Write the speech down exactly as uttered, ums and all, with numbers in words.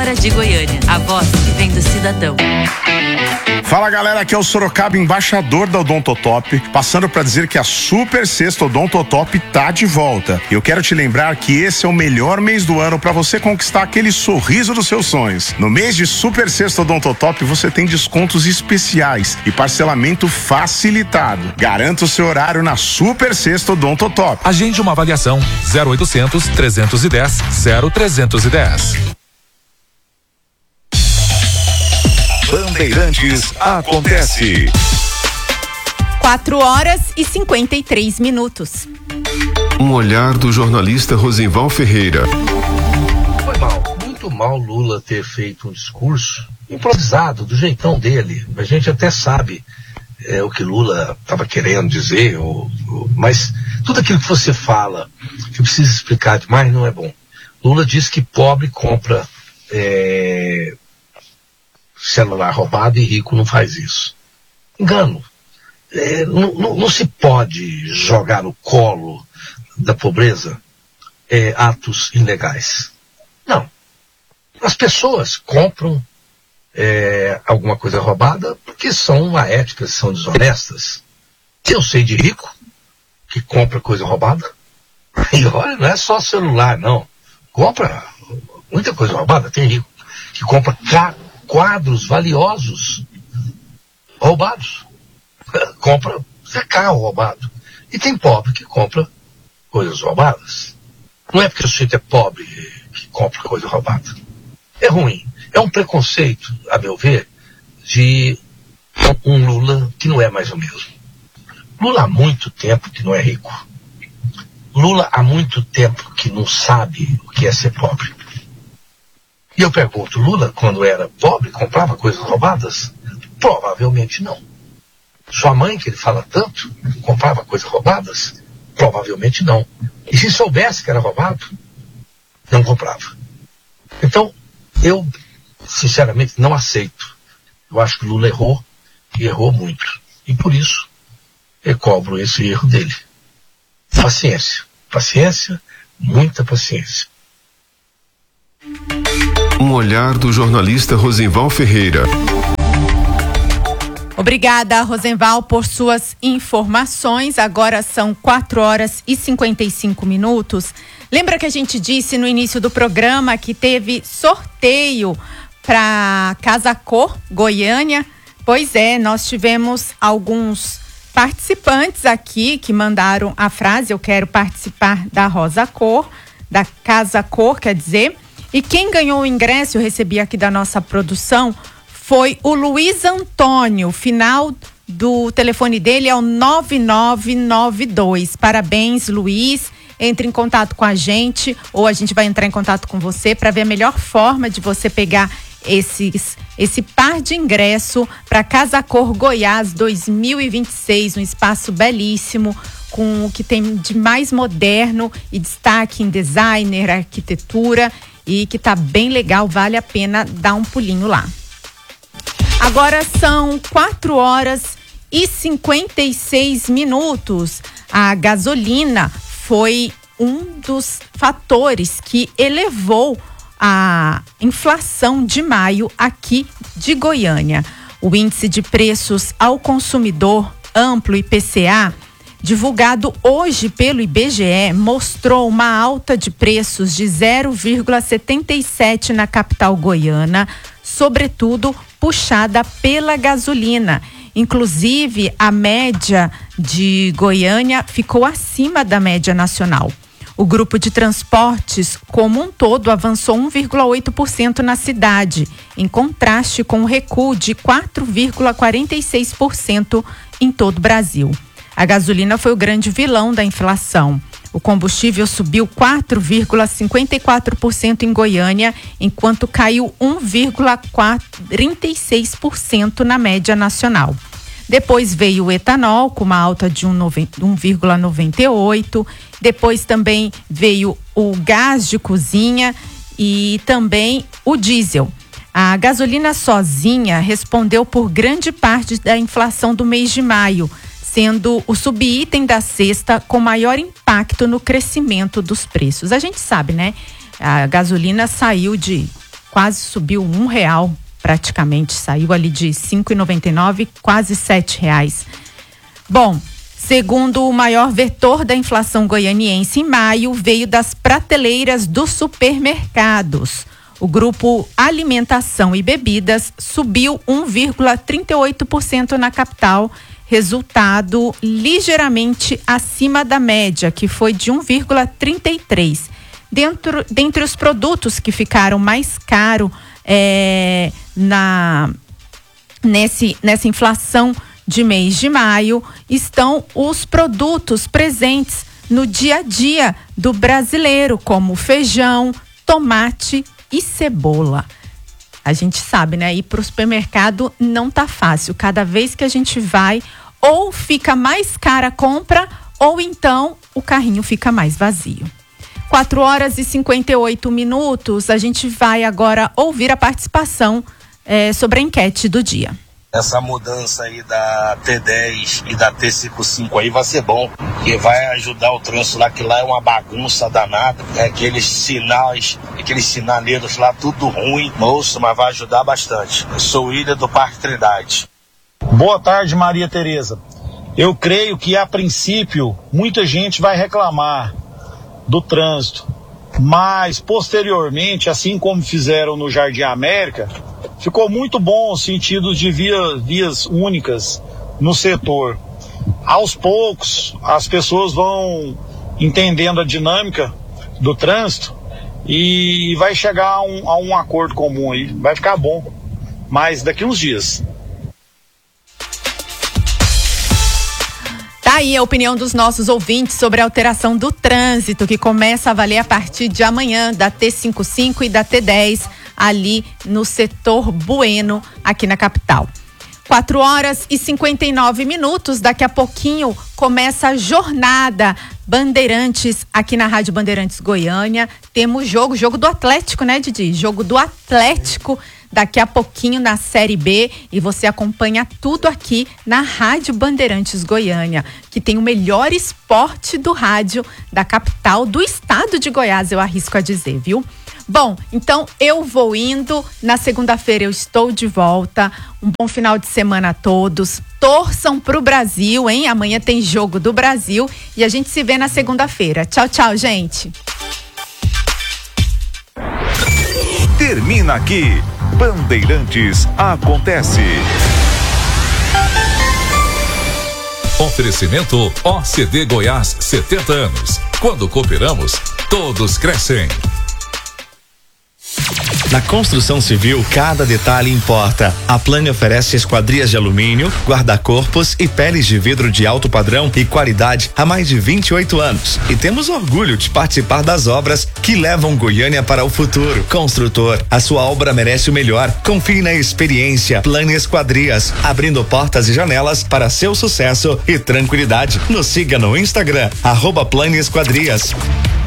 Câmara de Goiânia, a voz que vem do cidadão. Fala galera, aqui é o Sorocaba, embaixador da Odontotop, passando para dizer que a Super Sexta Odontotop tá de volta. Eu quero te lembrar que esse é o melhor mês do ano para você conquistar aquele sorriso dos seus sonhos. No mês de Super Sexta Odontotop você tem descontos especiais e parcelamento facilitado. Garanta o seu horário na Super Sexta Odontotop. Agende uma avaliação zero oitocentos, trezentos e dez, zero trezentos e dez. Bandeirantes acontece. quatro horas e cinquenta e três minutos. Um olhar do jornalista Rosenval Ferreira. Foi mal, muito mal Lula ter feito um discurso improvisado, do jeitão dele. A gente até sabe é, o que Lula estava querendo dizer, ou, ou, mas tudo aquilo que você fala, que precisa explicar demais, não é bom. Lula diz que pobre compra é, celular roubado e rico não faz isso. Engano. É, não, não, não se pode jogar no colo da pobreza é, atos ilegais. Não. As pessoas compram é, alguma coisa roubada porque são aéticas, são desonestas. Eu sei de rico que compra coisa roubada. E olha, não é só celular, não. Compra muita coisa roubada. Tem rico que compra carro, quadros valiosos roubados. Compra carro roubado. E tem pobre que compra coisas roubadas. Não é porque o sujeito é pobre que compra coisa roubada. É ruim. É um preconceito, a meu ver, de um Lula que não é mais o mesmo. Lula há muito tempo que não é rico. Lula há muito tempo que não sabe o que é ser pobre. E eu pergunto, Lula, quando era pobre, comprava coisas roubadas? Provavelmente não. Sua mãe, que ele fala tanto, comprava coisas roubadas? Provavelmente não. E se soubesse que era roubado, não comprava. Então, eu, sinceramente, não aceito. Eu acho que Lula errou, e errou muito. E por isso, eu cobro esse erro dele. Paciência. Paciência, muita paciência. Um olhar do jornalista Rosenval Ferreira. Obrigada, Rosenval, por suas informações. Agora são quatro horas e cinquenta e cinco minutos. Lembra que a gente disse no início do programa que teve sorteio para Casa Cor, Goiânia? Pois é, nós tivemos alguns participantes aqui que mandaram a frase: eu quero participar da Rosa Cor, da Casa Cor, quer dizer. E quem ganhou o ingresso, eu recebi aqui da nossa produção, foi o Luiz Antônio. O final do telefone dele é o nove nove nove dois. Parabéns, Luiz. Entre em contato com a gente ou a gente vai entrar em contato com você para ver a melhor forma de você pegar esses, esse par de ingresso para Casa Cor Goiás dois mil e vinte e seis, um espaço belíssimo, com o que tem de mais moderno e destaque em designer, arquitetura, e que tá bem legal, vale a pena dar um pulinho lá. Agora são quatro horas e cinquenta e seis minutos. A gasolina foi um dos fatores que elevou a inflação de maio aqui de Goiânia. O índice de preços ao consumidor amplo, I P C A, divulgado hoje pelo I B G E, mostrou uma alta de preços de zero vírgula setenta e sete na capital goiana, sobretudo puxada pela gasolina. Inclusive, a média de Goiânia ficou acima da média nacional. O grupo de transportes, como um todo, avançou um vírgula oito por cento na cidade, em contraste com o recuo de quatro vírgula quarenta e seis por cento em todo o Brasil. A gasolina foi o grande vilão da inflação. O combustível subiu quatro vírgula cinquenta e quatro por cento em Goiânia, enquanto caiu um vírgula quarenta e seis por cento na média nacional. Depois veio o etanol, com uma alta de um vírgula noventa e oito por cento. Depois também veio o gás de cozinha e também o diesel. A gasolina sozinha respondeu por grande parte da inflação do mês de maio, sendo o subitem da cesta com maior impacto no crescimento dos preços. A gente sabe, né? A gasolina saiu de quase subiu um real, praticamente, saiu ali de cinco reais e noventa e nove centavos, quase sete reais. Bom, segundo o maior vetor da inflação goianiense em maio, veio das prateleiras dos supermercados. O grupo Alimentação e Bebidas subiu um vírgula trinta e oito por cento na capital, resultado ligeiramente acima da média, que foi de um vírgula trinta e três por cento. Dentro, dentre os produtos que ficaram mais caros é, na, nesse, nessa inflação de mês de maio, estão os produtos presentes no dia a dia do brasileiro, como feijão, tomate e cebola. A gente sabe, né? Ir para o supermercado não tá fácil. Cada vez que a gente vai, ou fica mais cara a compra, ou então o carrinho fica mais vazio. quatro horas e cinquenta e oito minutos. A gente vai agora ouvir a participação é, sobre a enquete do dia. Essa mudança aí da T dez e da T cinquenta e cinco aí vai ser bom, porque vai ajudar o trânsito lá, que lá é uma bagunça danada, é aqueles sinais, aqueles sinaleiros lá, tudo ruim, moço, mas vai ajudar bastante. Eu sou o William do Parque Trindade. Boa tarde, Maria Tereza. Eu creio que a princípio muita gente vai reclamar do trânsito, mas posteriormente, assim como fizeram no Jardim América, ficou muito bom o sentido de via, vias únicas no setor. Aos poucos, as pessoas vão entendendo a dinâmica do trânsito e vai chegar a um, a um acordo comum aí, vai ficar bom, mas daqui uns dias. Tá aí a opinião dos nossos ouvintes sobre a alteração do trânsito, que começa a valer a partir de amanhã, da T cinquenta e cinco e da T dez, ali no setor Bueno, aqui na capital. quatro horas e cinquenta e nove minutos, daqui a pouquinho começa a jornada Bandeirantes aqui na Rádio Bandeirantes Goiânia. Temos jogo, jogo do Atlético, né, Didi? Jogo do Atlético daqui a pouquinho na Série B, e você acompanha tudo aqui na Rádio Bandeirantes Goiânia, que tem o melhor esporte do rádio da capital do estado de Goiás, eu arrisco a dizer, viu? Bom, então eu vou indo, na segunda-feira eu estou de volta, um bom final de semana a todos, torçam pro Brasil, hein? Amanhã tem jogo do Brasil e a gente se vê na segunda-feira. Tchau, tchau, gente! Termina aqui, Bandeirantes Acontece. Oferecimento O C D Goiás, setenta anos. Quando cooperamos, todos crescem. Na construção civil, cada detalhe importa. A Plane oferece esquadrias de alumínio, guarda-corpos e peles de vidro de alto padrão e qualidade há mais de vinte e oito anos. E temos orgulho de participar das obras que levam Goiânia para o futuro. Construtor, a sua obra merece o melhor. Confie na experiência. Plane Esquadrias, abrindo portas e janelas para seu sucesso e tranquilidade. Nos siga no Instagram, arroba Plane Esquadrias.